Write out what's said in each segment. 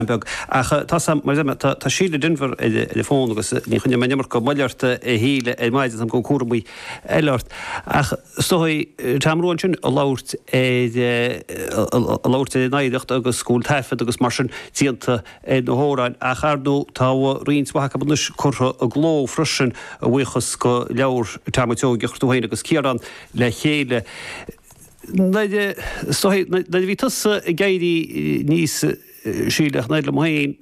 beg tá síle dinver le fón agus ní chunne me nimmer go maiarta híle maidid am go cuairmí eileart ach stoí tamróin sin a láirt naidecht agus scúil taifed agus mar sin tíanta na hóráin a chardú tá rionswacha bunus chutha a gló frisin a bhuichas go leabhar tamateogeachtartúhéin agus céaran le chéile. Naide bhí tusa a gaiirí níos sílech neid le mhain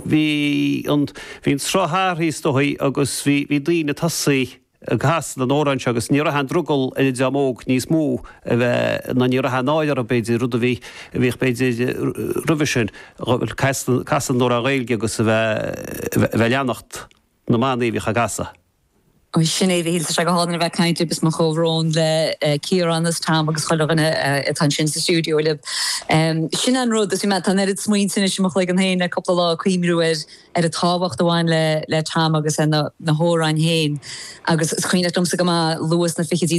hín sráthirthaí stoí agus bhí daoine tasaí a gas an óráin agus ní rath an druggal a deamóg níos mú na ní rath náidir a beidir rud a bhí beidir ruhisin casan nó a réilge agus bheith leannacht na mánaí bhí a gasa. Sinné híl se go hána bheith caiinte bis mar chomhrón le Ciarannas Tam agus choganna tan sin sa stúdio le. Sin an rud is me tan erid smuoin sinna sem le an héin a coppla lá cuiimrúir a táhacht amháin le Tam agus na hóráin héin. agus chuoine domsa go luas na fichití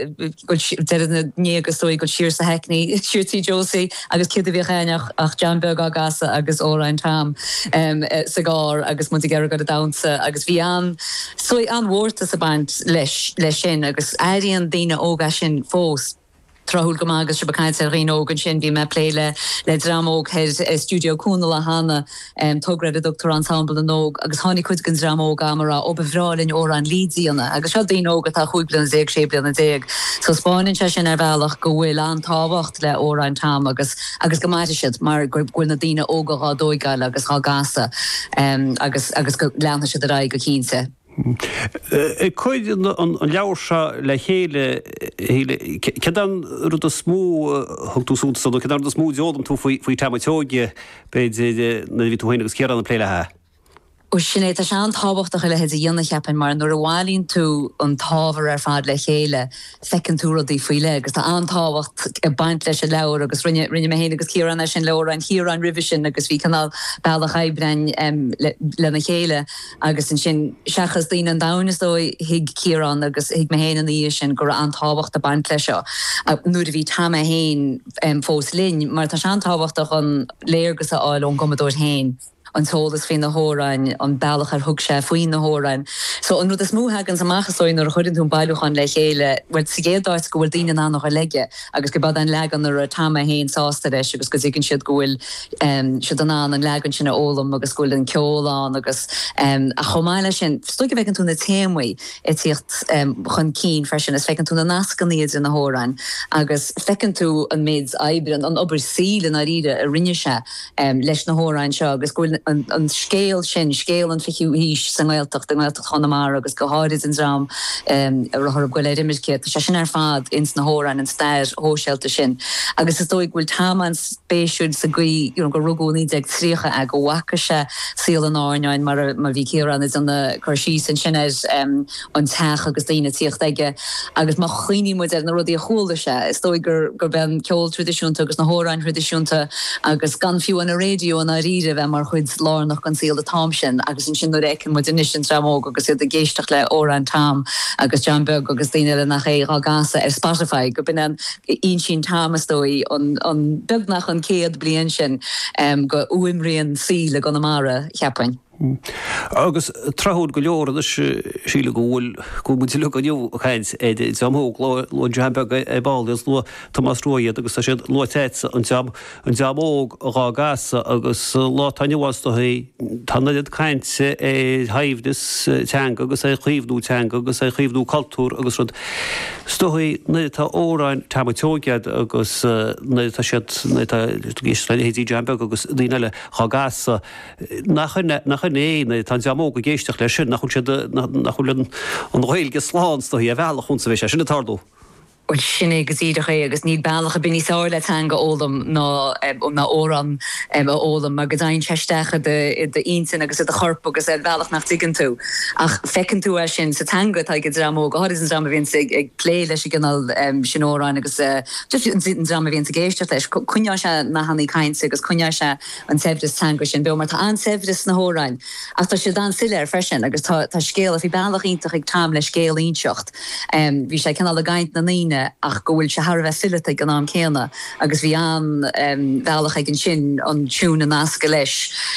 na négus dói go siir sa hecní siirtí Josie agus cid a bhí chéineach ach John Berg a gasa agus óráin Tam sa gár agus mu gear go a damsa agus bhí soi anhór sa bant leis sin agus airíon daine óga sin fós. Trahul gomagus se bekaint ser rinógan sin bhí me pléile le dramóg head studio cúna le hána tugred a Dr. Ensemble an nóg agus hánig chuid gan dramóg amara ó bhrálinn óran lídíanana agus se daógad a chuúblan déag sé blian déag. So Spáin se sin bhealach go bhfuil an táhacht le óráin Tam agus gomaite siad mar ghfuil na daine ógaá dóigáil agus há gasa agus go leanna si a ra go 15. Coid an leabhar se le chéile cedan rud a smú thugtúsúnta san cedan a smú deodam tú faoi tamateóge beidir na bhí tú héine agus céaran an pléile. Sinné tá se an táhachtach le head a dhéanana cheapan mar nuair a bhálíonn tú an tábhar fad le chéile fecinn tú rudaí faoi le, agus tá an táhacht a baint leis a leabhar agus rinne me héine agus céaran sin leabhar an chéaran ribh sin agus bhí canál bailach ebrein le na chéile agus sin seachas daoine an danas dói hiag céaran agus hiag me héine í sin gur an táhacht a baint leis seo. Nuair a bhí Tam a héin fós linn, mar tá se an táhachtach an léargus a áil ón gomadóir héin. An tólas fin na hórain, an bailach ar thug sé faoin na hórain. So an rud is múthagans amachchasáin ar chuidann tún bailúchan le chéile, bhfuil sigéadáit go bhfuil daine ná nach a leige, agus go bad an legan ar a Tam a héin sásta leis, agus go dtígann siad go bhfuil siad an legan sinna ólam agus go bhfuil an ceolán agus a chomáile sin, stoig bheith an tún na téimhaí i tíocht chun cín freisin, is fecinn tú na nascan iad in na hórain, agus fecinn tú an méid aibrean an obair sílan a ríide a rinne se leis na hórain seo, agus go an scéal sin, scéal an fichiú hís san ghilteach Chonamara agus go háirid an rám a rothar bhfuil immercéad, se sin ar fad ins na hórain an stair hóseilta sin. Agus is dóigh bhfuil Tam an spéisiúd sa go rugúní ag tríocha a go bhacha se síl an áineáin mar bhí céaran is an na chuirsí san sin an teach agus daoine tíocht aige, agus má chuoine mu na rudí a chola se, is dóigh gur ben ceol tradiisiúnta agus na hórain tradiisiúnta agus gan fiú an a rédió an a ríide bheith mar chuid lánach an síl a Tam sin, agus in sin récin mu inis tramóg agus iad a géisteach le óráin Tam agus John Berg agus daine le nach é a gasa ar Spotify go bin an sin Tamasdói an begnach an céad blian sin go uimríon sí le Connemara cheapain. Agus trahúd go leor is síle gohfuil go mu lu a dú chaint samóg lo John Berg e ball is lo Thomas Roiad agus sé lo téitsa an jamóg a gasa agus lá tanhasta tanad chaintse é haimhdas teanga agus é chuomhnú teanga agus é chuomhnú cultúr agus rud stoí na tá óráin tamateógead agus tá siad hétí John Berg agus díile a gasa nach né tan jamóg a géisteach lei sin nach chuil an réilge sláánsta hí a bhealach chun sa bhéis sin na tardú. Well sinné agus idirché agus ní bailach a bin sáir le teanga ólam ná óran ólam mar godain teistecha de insin agus a chorp agus bhealach nach tigan tú. Ach fecinn tú sin sa tanga tá go dramó go háidir an drama vín ag lé leis gannal sin óráin agus just an drama vín sa géisteach leis cunne se na haní caiinte agus cunne se an sebris tanga sin be mar tá an sebris na hórain. Ach tá sé dan siile ar freisin agus tá scéal a bhí bailach ítach ag tam le scéal ínseocht. Bhí sé canal a gaint na níine daine ach gohfuil se har bheith gan am céna agus bhí an bhealach ag an sin an túún an asca leis.